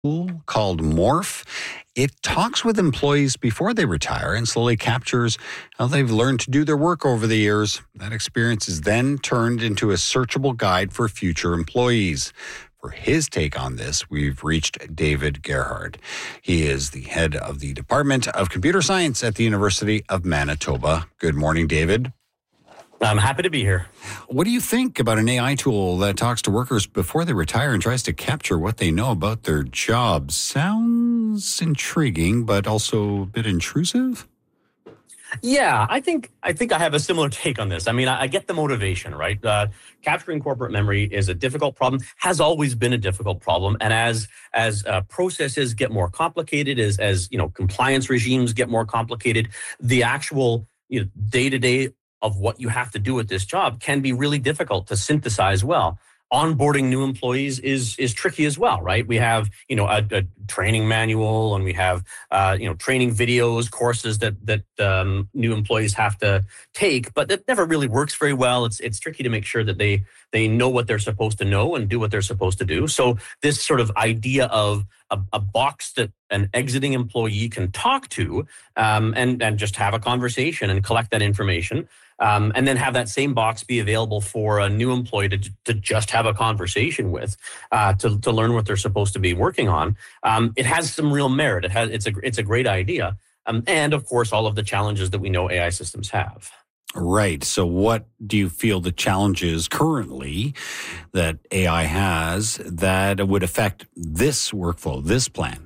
tool called Morph. It talks with employees before they retire and slowly captures how they've learned to do their work over the years. That experience is then turned into a searchable guide for future employees. For his take on this, we've reached David Gerhard. He is the head of the Department of Computer Science at the University of Manitoba. Good morning, David. I'm happy to be here. What do you think about an AI tool that talks to workers before they retire and tries to capture what they know about their jobs? Sounds intriguing, but also a bit intrusive. Yeah, I think I have a similar take on this. I mean, I get the motivation, right? Capturing corporate memory is a difficult problem, has always been a difficult problem, and as processes get more complicated, as compliance regimes get more complicated, the actual day-to-day of what you have to do at this job can be really difficult to synthesize well. Onboarding new employees is tricky as well, right? We have, a training manual, and we have, training videos, courses that new employees have to take, but that never really works very well. It's tricky to make sure that they know what they're supposed to know and do what they're supposed to do. So this sort of idea of a box that an exiting employee can talk to and just have a conversation and collect that information. And then have that same box be available for a new employee to just have a conversation with, to learn what they're supposed to be working on. It has some real merit. It's a great idea. And of course, all of the challenges that we know AI systems have. Right. So what do you feel the challenges currently that AI has that would affect this workflow, this plan?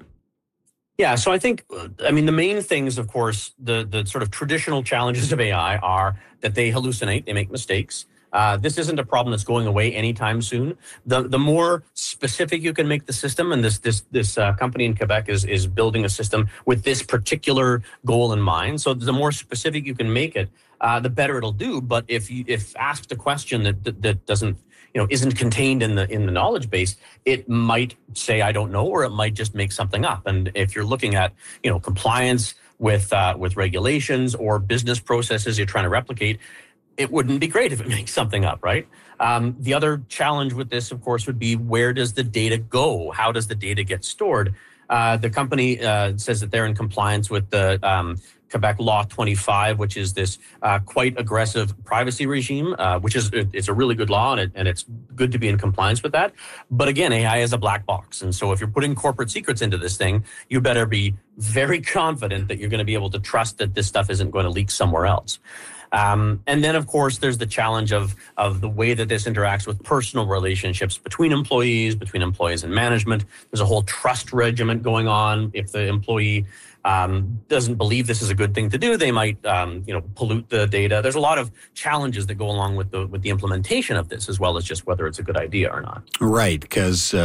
Yeah, so I think, the main things, of course, the sort of traditional challenges of AI are that they hallucinate, they make mistakes. This isn't a problem that's going away anytime soon. The more specific you can make the system, and this company in Quebec is building a system with this particular goal in mind. So the more specific you can make it, the better it'll do. But if asked a question that doesn't isn't contained in the knowledge base, it might say, I don't know, or it might just make something up. And if you're looking at, compliance with regulations or business processes you're trying to replicate, it wouldn't be great if it makes something up, right? The other challenge with this, of course, would be, where does the data go? How does the data get stored? The company says that they're in compliance with the Quebec Law 25, which is this quite aggressive privacy regime, it's a really good law, and it's good to be in compliance with that. But again, AI is a black box. And so if you're putting corporate secrets into this thing, you better be very confident that you're going to be able to trust that this stuff isn't going to leak somewhere else. And then, of course, there's the challenge of the way that this interacts with personal relationships between employees and management. There's a whole trust regiment going on. If the employee doesn't believe this is a good thing to do, they might, pollute the data. There's a lot of challenges that go along with the implementation of this, as well as just whether it's a good idea or not. Right, because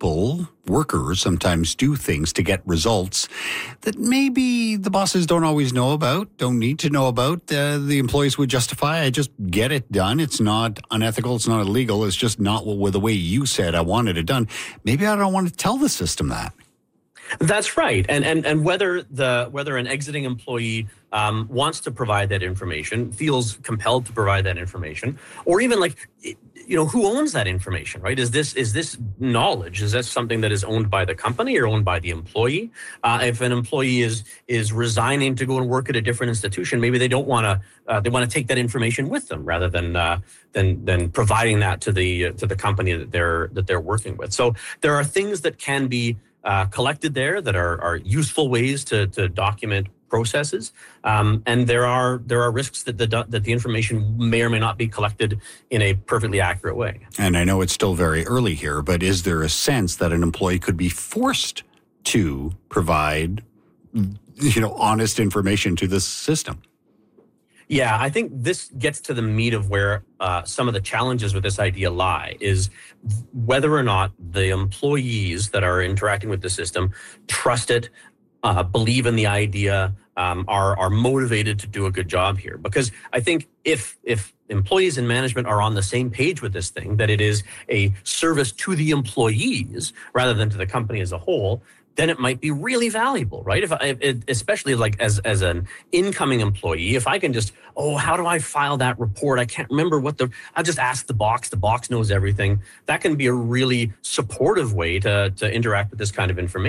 workers sometimes do things to get results that maybe the bosses don't always know about, don't need to know about. The employees would justify, I just get it done. It's not unethical. It's not illegal. It's just not the way you said I wanted it done. Maybe I don't want to tell the system that. That's right, and whether an exiting employee wants to provide that information, feels compelled to provide that information, or even who owns that information, right? Is this knowledge? Is this something that is owned by the company or owned by the employee? If an employee is resigning to go and work at a different institution, maybe they don't want to. They want to take that information with them rather than providing that to the company that they're working with. So there are things that can be collected there that are useful ways to document processes, and there are risks that the information may or may not be collected in a perfectly accurate way. And I know it's still very early here, but is there a sense that an employee could be forced to provide, honest information to this system? Yeah, I think this gets to the meat of where some of the challenges with this idea lie, is whether or not the employees that are interacting with the system trust it, believe in the idea, are motivated to do a good job here. Because I think if employees and management are on the same page with this thing, that it is a service to the employees rather than to the company as a whole, then it might be really valuable, right? Especially like as an incoming employee, if I can just, how do I file that report? I can't remember I'll just ask the box knows everything. That can be a really supportive way to interact with this kind of information.